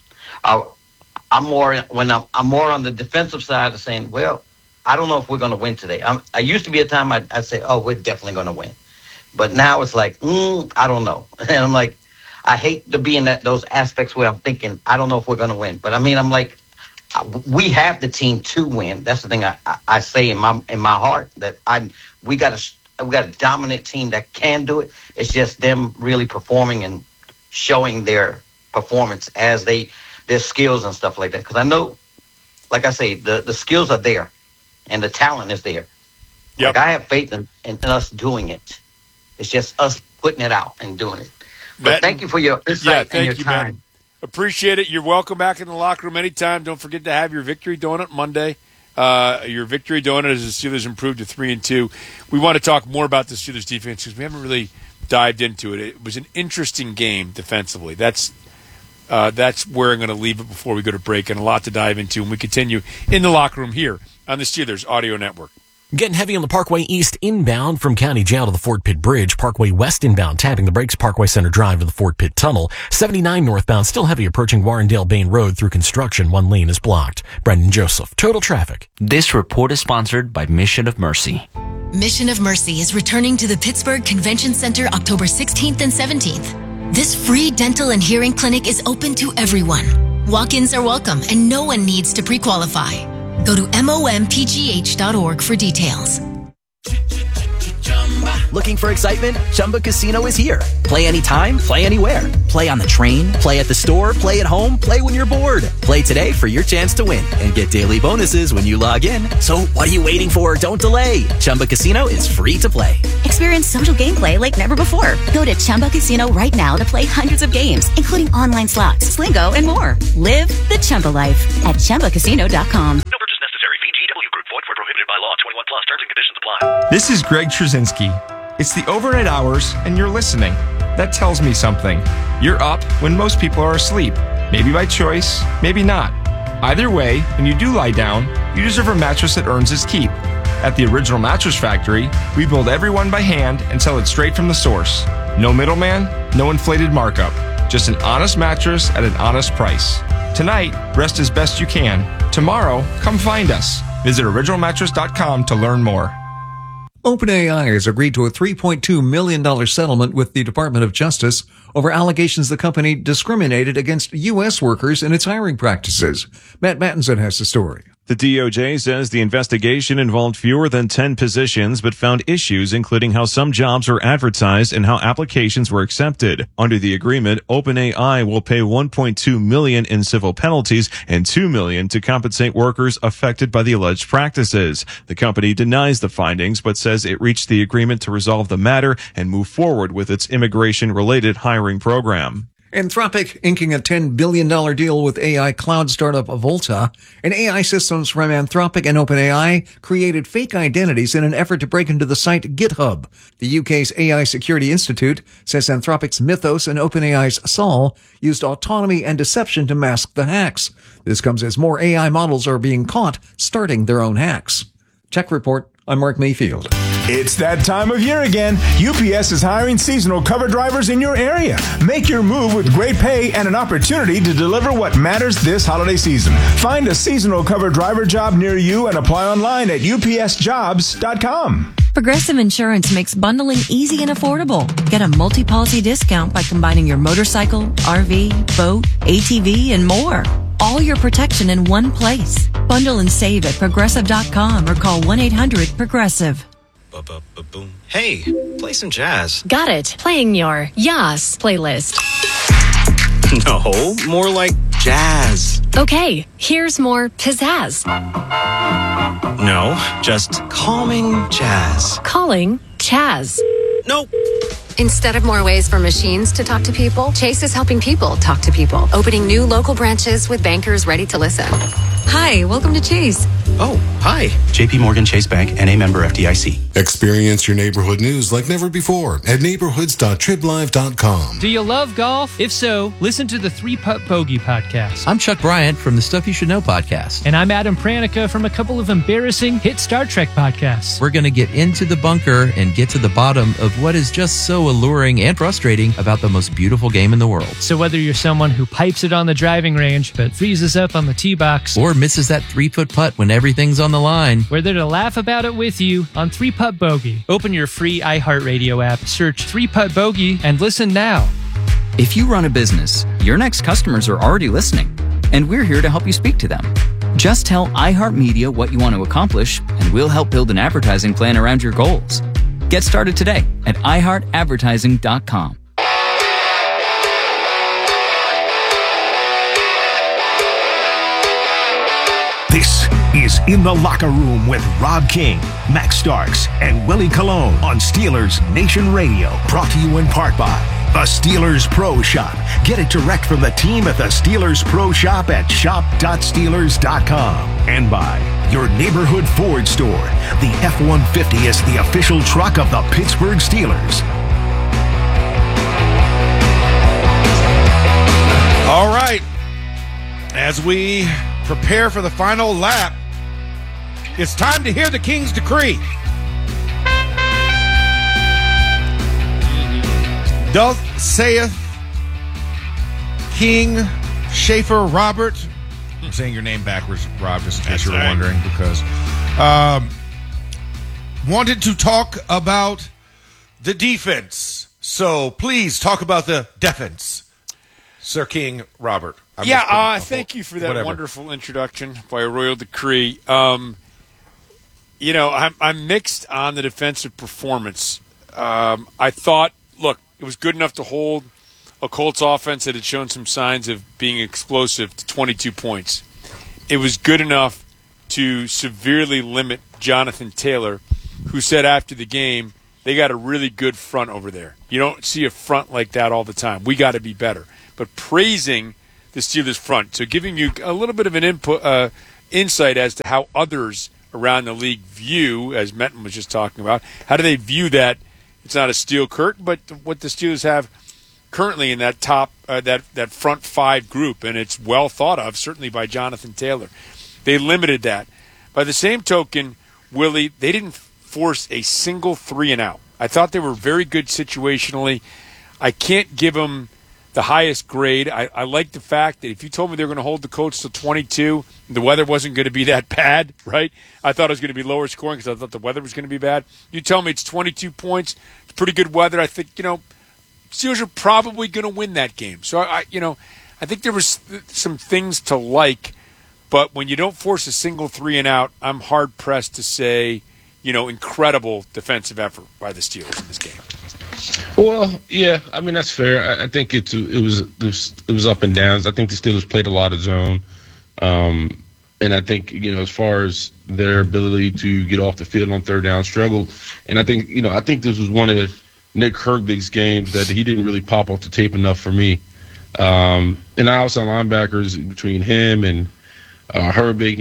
I'm more on the defensive side of saying, well, I don't know if we're going to win today. I used to be a time I'd say, oh, we're definitely going to win. But now it's like, I don't know. And I'm like, I hate to be in those aspects where I'm thinking, I don't know if we're going to win. But I'm like, we have the team to win. That's the thing I say in my heart, that we got a dominant team that can do it. It's just them really performing and showing their performance as their skills and stuff like that. Because I know, like I say, the skills are there and the talent is there. Yep. Like, I have faith in us doing it. It's just us putting it out and doing it. But thank you for your insight and your time. Matt. Appreciate it. You're welcome back in the locker room anytime. Don't forget to have your victory donut Monday. Your victory donut as the Steelers improved to 3-2. We want to talk more about the Steelers defense because we haven't really dived into it. It was an interesting game defensively. That's where I'm going to leave it before we go to break, and a lot to dive into. And we continue in the locker room here on the Steelers Audio Network. Getting heavy on the Parkway East inbound from County Jail to the Fort Pitt Bridge. Parkway West inbound, tapping the brakes. Parkway Center Drive to the Fort Pitt Tunnel. 79 northbound, still heavy approaching Warrendale Bain Road through construction. One lane is blocked. Brendan Joseph, Total Traffic. This report is sponsored by Mission of Mercy. Mission of Mercy is returning to the Pittsburgh Convention Center October 16th and 17th. This free dental and hearing clinic is open to everyone. Walk-ins are welcome and no one needs to pre-qualify. Go to mompgh.org for details. Looking for excitement? Chumba Casino is here. Play anytime, play anywhere. Play on the train, play at the store, play at home, play when you're bored. Play today for your chance to win and get daily bonuses when you log in. So what are you waiting for? Don't delay. Chumba Casino is free to play. Experience social gameplay like never before. Go to Chumba Casino right now to play hundreds of games, including online slots, Slingo, and more. Live the Chumba life at ChumbaCasino.com. No purchase necessary. VGW Group. Void where prohibited by law. 21 plus. Terms and conditions apply. This is Greg Trzynski. It's the overnight hours, and you're listening. That tells me something. You're up when most people are asleep. Maybe by choice, maybe not. Either way, when you do lie down, you deserve a mattress that earns its keep. At the Original Mattress Factory, we build every one by hand and sell it straight from the source. No middleman, no inflated markup. Just an honest mattress at an honest price. Tonight, rest as best you can. Tomorrow, come find us. Visit originalmattress.com to learn more. OpenAI has agreed to a $3.2 million settlement with the Department of Justice over allegations the company discriminated against U.S. workers in its hiring practices. Matt Mattinson has the story. The DOJ says the investigation involved fewer than 10 positions, but found issues including how some jobs were advertised and how applications were accepted. Under the agreement, OpenAI will pay $1.2 million in civil penalties and $2 million to compensate workers affected by the alleged practices. The company denies the findings, but says it reached the agreement to resolve the matter and move forward with its immigration-related hiring program. Anthropic inking a $10 billion deal with AI cloud startup Volta, and AI systems from Anthropic and OpenAI created fake identities in an effort to break into the site GitHub. The UK's AI Security Institute says Anthropic's Mythos and OpenAI's Sol used autonomy and deception to mask the hacks. This comes as more AI models are being caught starting their own hacks. Tech Report, I'm Mark Mayfield. It's that time of year again. UPS is hiring seasonal cover drivers in your area. Make your move with great pay and an opportunity to deliver what matters this holiday season. Find a seasonal cover driver job near you and apply online at upsjobs.com. Progressive Insurance makes bundling easy and affordable. Get a multi-policy discount by combining your motorcycle, RV, boat, ATV, and more. All your protection in one place. Bundle and save at progressive.com or call 1-800-PROGRESSIVE. Hey, play some jazz. Got it. Playing your Yas playlist. No, more like jazz. Okay, here's more pizzazz. No, just calming jazz. Calling Chaz. Nope. Instead of more ways for machines to talk to people, Chase is helping people talk to people, opening new local branches with bankers ready to listen. Hi, welcome to Chase. Oh, hi. JP Morgan Chase Bank, N.A. member FDIC. Experience your neighborhood news like never before at neighborhoods.triblive.com. Do you love golf? If so, listen to the 3-Putt Bogey podcast. I'm Chuck Bryant from the Stuff You Should Know podcast. And I'm Adam Pranica from a couple of embarrassing hit Star Trek podcasts. We're going to get into the bunker and get to the bottom of what is just so alluring and frustrating about the most beautiful game in the world. So whether you're someone who pipes it on the driving range but freezes up on the tee box, or misses that 3-foot putt when everything's on the line, we're there to laugh about it with you on 3-Putt Bogey. Open your free iHeartRadio app, search 3-Putt Bogey, and listen now. If you run a business, your next customers are already listening, and we're here to help you speak to them. Just tell iHeartMedia what you want to accomplish, and we'll help build an advertising plan around your goals. Get started today at iHeartAdvertising.com. This is In the Locker Room with Rob King, Max Starks, and Willie Colon on Steelers Nation Radio. Brought to you in part by the Steelers Pro Shop. Get it direct from the team at the Steelers Pro Shop at shop.steelers.com. And by your neighborhood Ford store. The F-150 is the official truck of the Pittsburgh Steelers. All right. As we prepare for the final lap It's time to hear the King's decree. Doth saith King Schaefer Robert. I'm saying your name backwards, Rob, just in case you were wondering, because wanted to talk about the defense. So please talk about the defense, Sir King Robert. Thank you for that wonderful introduction by a royal decree. I'm mixed on the defensive performance. I thought, look, it was good enough to hold a Colts offense that had shown some signs of being explosive to 22 points. It was good enough to severely limit Jonathan Taylor, who said after the game, they got a really good front over there. You don't see a front like that all the time. We got to be better. But praising the Steelers front, so giving you a little bit of an insight as to how others around the league view, as Menton was just talking about, how do they view that? It's not a steel curtain, but what the Steelers have currently in that top that front five group, and it's well thought of, certainly by Jonathan Taylor. They limited that. By the same token, Willie, they didn't force a single 3-and-out. I thought they were very good situationally. I can't give them the highest grade. I like the fact that if you told me they were going to hold the Colts to 22, the weather wasn't going to be that bad, right? I thought it was going to be lower scoring because I thought the weather was going to be bad. You tell me it's 22 points, it's pretty good weather. I think, Steelers are probably going to win that game. So, I think there was some things to like, but when you don't force a single 3-and-out, I'm hard-pressed to say, incredible defensive effort by the Steelers in this game. Well, yeah, I mean, that's fair. I think it was up and downs. I think the Steelers played a lot of zone. And I think, as far as their ability to get off the field on third down, struggled. And I think this was one of Nick Herbig's games that he didn't really pop off the tape enough for me. And outside linebackers between him and Herbig,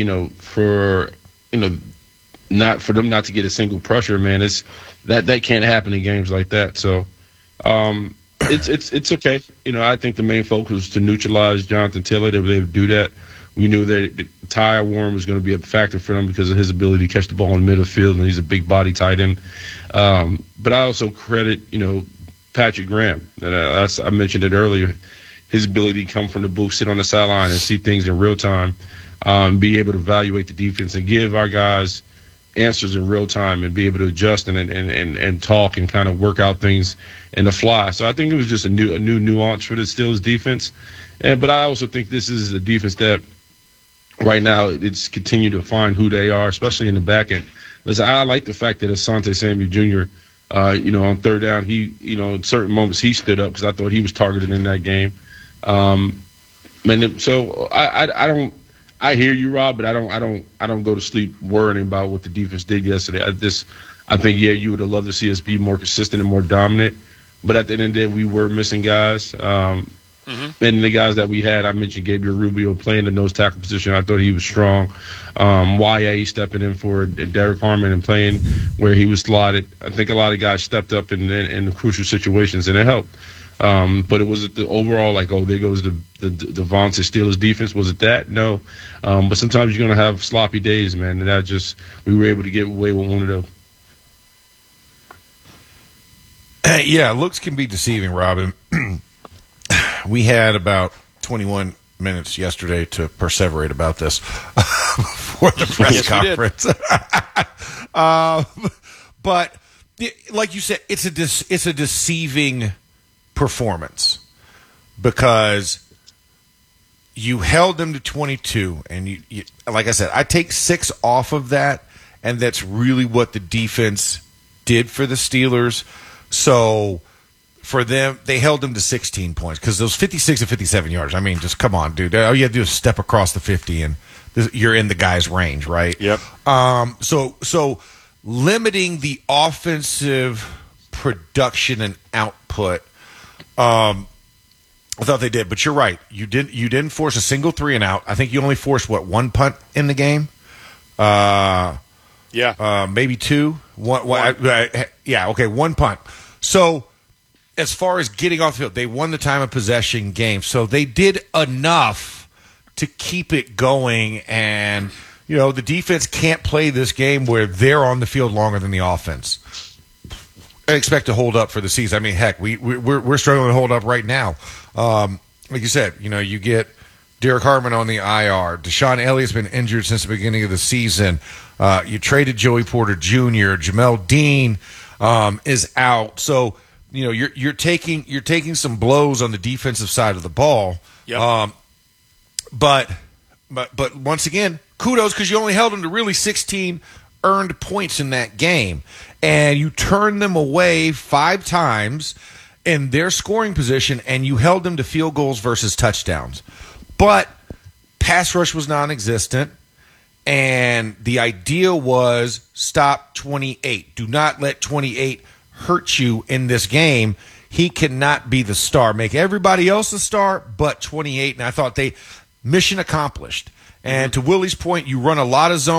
not for them not to get a single pressure, man, it's that can't happen in games like that. So it's okay. I think the main focus was to neutralize Jonathan Taylor. They were able to do that. We knew that Ty Warren was going to be a factor for them because of his ability to catch the ball in the middle of the field, and he's a big body tight end. But I also credit, Patrick Graham. And I mentioned it earlier. His ability to come from the booth, sit on the sideline, and see things in real time, be able to evaluate the defense and give our guys answers in real time and be able to adjust and talk and kind of work out things in the fly. So I think it was just a new nuance for the Steelers defense. But I also think this is a defense that right now it's continued to find who they are, especially in the back end. Listen, I like the fact that Asante Samuel Jr., on third down, he, in certain moments he stood up because I thought he was targeted in that game. So I hear you, Rob, but I don't go to sleep worrying about what the defense did yesterday. I think you would have loved to see us be more consistent and more dominant. But at the end of the day, we were missing guys. And the guys that we had, I mentioned Gabriel Rubio playing the nose tackle position. I thought he was strong. YA stepping in for Derek Harmon and playing where he was slotted. I think a lot of guys stepped up in crucial situations, and it helped. But it was the overall, there goes the Vontae Steelers defense. Was it that? No. But sometimes you're going to have sloppy days, man. And we were able to get away with one of those. Yeah, looks can be deceiving, Robin. We had about 21 minutes yesterday to perseverate about this before the press conference. But like you said, it's a deceiving performance because you held them to 22, and you like I said, I take 6 off of that, and that's really what the defense did for the Steelers. So for them, they held them to 16 points because those 56 and 57 yards, I mean, just come on, dude. All you have to do is step across the 50 and you're in the guy's range, right? Yep. So limiting the offensive production and output, I thought they did, but you're right. You didn't force a single 3-and-out. I think you only forced one punt in the game. Maybe 2. One. Okay, 1 punt. So as far as getting off the field, they won the time of possession game. So they did enough to keep it going and the defense can't play this game where they're on the field longer than the offense and expect to hold up for the season. I mean, heck, we're struggling to hold up right now. Like you said, you get Derek Hartman on the IR. Deshaun Elliott's been injured since the beginning of the season. You traded Joey Porter Jr. Jamel Dean is out. So, you're taking some blows on the defensive side of the ball. Yep. But once again, kudos, because you only held them to really 16 earned points in that game. And you turned them away 5 times in their scoring position, and you held them to field goals versus touchdowns. But pass rush was non-existent, and the idea was stop 28. Do not let 28 hurt you in this game. He cannot be the star. Make everybody else the star but 28, and I thought mission accomplished. And to Willie's point, you run a lot of zone